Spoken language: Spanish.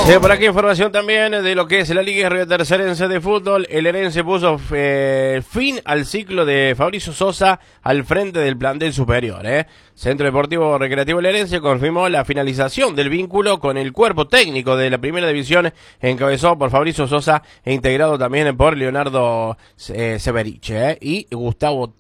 Por aquí información también de lo que es la Liga Tercerense de Fútbol. El Herense puso fin al ciclo de Fabricio Sosa al frente del plantel superior. Centro Deportivo Recreativo El Herense confirmó la finalización del vínculo con el cuerpo técnico de la primera división, encabezado por Fabricio Sosa e integrado también por Leonardo Severich y Gustavo